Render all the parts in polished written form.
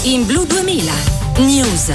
In Blu 2000 News.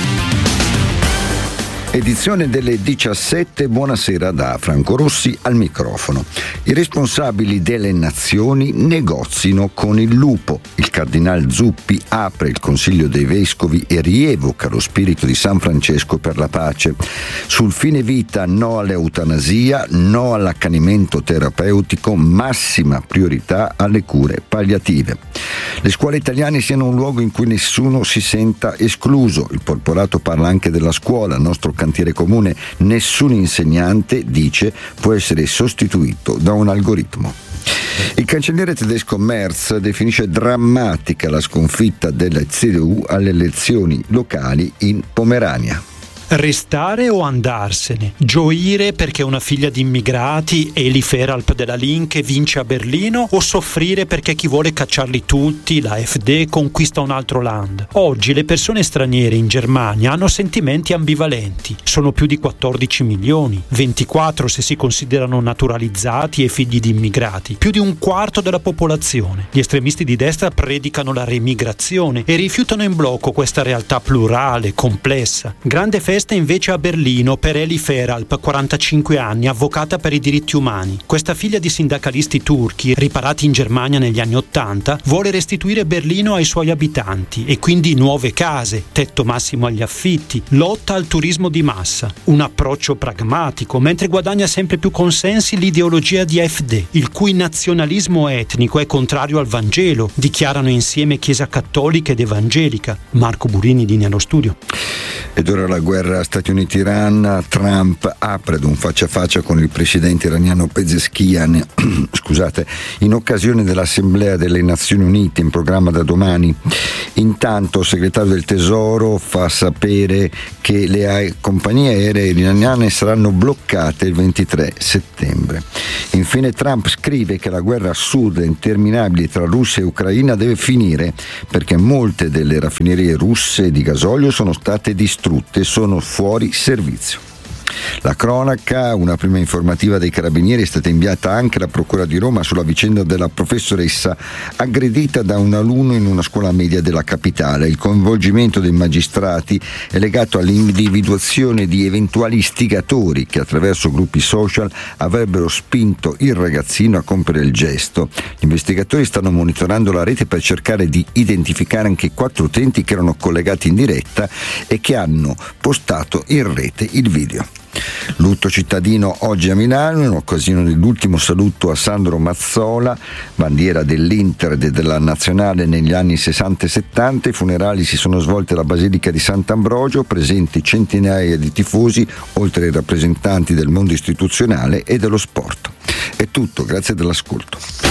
Edizione delle 17, buonasera da Franco Rossi al microfono. I responsabili delle nazioni negozino con il lupo. Il cardinal Zuppi apre il Consiglio dei Vescovi e rievoca lo spirito di San Francesco per la pace. Sul fine vita no all'eutanasia, no all'accanimento terapeutico, massima priorità alle cure palliative. Le scuole italiane siano un luogo in cui nessuno si senta escluso. Il Porporato parla anche della scuola, nostro cantiere comune. Nessun insegnante, dice, può essere sostituito da un algoritmo. Il cancelliere tedesco Merz definisce drammatica la sconfitta della CDU alle elezioni locali in Pomerania. Restare o andarsene? Gioire perché una figlia di immigrati, Eli Feralp della Linke, vince a Berlino, o soffrire perché chi vuole cacciarli tutti, la AfD, conquista un altro land? Oggi le persone straniere in Germania hanno sentimenti ambivalenti. Sono più di 14 milioni, 24 se si considerano naturalizzati e figli di immigrati, più di un quarto della popolazione. Gli estremisti di destra predicano la remigrazione e rifiutano in blocco questa realtà plurale, complessa. Grande festa invece a Berlino per Eli Feralp, 45 anni, avvocata per i diritti umani. Questa figlia di sindacalisti turchi, riparati in Germania negli anni '80, vuole restituire Berlino ai suoi abitanti e quindi nuove case, tetto massimo agli affitti, lotta al turismo di massa. Un approccio pragmatico, mentre guadagna sempre più consensi l'ideologia di AfD, il cui nazionalismo etnico è contrario al Vangelo, dichiarano insieme Chiesa Cattolica ed Evangelica. Marco Burini linea allo studio. Ed ora la guerra Stati Uniti-Iran. Trump apre ad un faccia a faccia con il presidente iraniano Pezeshkian in occasione dell'Assemblea delle Nazioni Unite in programma da domani. Intanto il segretario del Tesoro fa sapere che le compagnie aeree iraniane saranno bloccate il 23 settembre. Infine Trump scrive che la guerra assurda e interminabile tra Russia e Ucraina deve finire perché molte delle raffinerie russe di gasolio sono state distrutte e sono fuori servizio. La cronaca, una prima informativa dei carabinieri, è stata inviata anche alla Procura di Roma sulla vicenda della professoressa aggredita da un alunno in una scuola media della capitale. Il coinvolgimento dei magistrati è legato all'individuazione di eventuali istigatori che attraverso gruppi social avrebbero spinto il ragazzino a compiere il gesto. Gli investigatori stanno monitorando la rete per cercare di identificare anche 4 utenti che erano collegati in diretta e che hanno postato in rete il video. Lutto cittadino oggi a Milano in occasione dell'ultimo saluto a Sandro Mazzola, bandiera dell'Inter e della Nazionale negli anni 60 e 70. I funerali si sono svolti alla Basilica di Sant'Ambrogio, presenti centinaia di tifosi, oltre ai rappresentanti del mondo istituzionale e dello sport. È tutto, grazie dell'ascolto.